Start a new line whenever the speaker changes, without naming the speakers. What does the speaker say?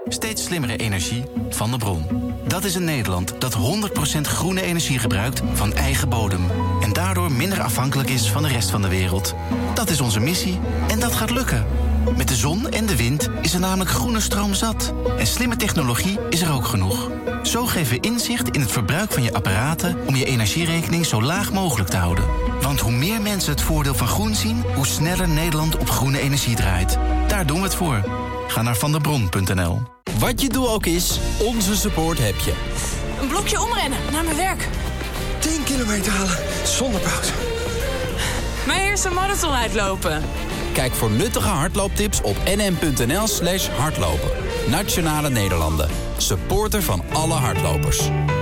Steeds slimmere energie van de bron. Dat is een Nederland dat 100% groene energie gebruikt van eigen bodem. En daardoor minder afhankelijk is van de rest van de wereld. Dat is onze missie en dat gaat lukken. Met de zon en de wind is er namelijk groene stroom zat. En slimme technologie is er ook genoeg. Zo geven we inzicht in het verbruik van je apparaten om je energierekening zo laag mogelijk te houden. Want hoe meer mensen het voordeel van groen zien, hoe sneller Nederland op groene energie draait. Daar doen we het voor. Ga naar vandebron.nl.
Wat je doel ook is, onze support heb je.
Een blokje omrennen naar mijn werk.
10 kilometer halen zonder pauze.
Mijn eerste marathon uitlopen.
Kijk voor nuttige hardlooptips op nm.nl/hardlopen. Nationale Nederlanden. Supporter van alle hardlopers.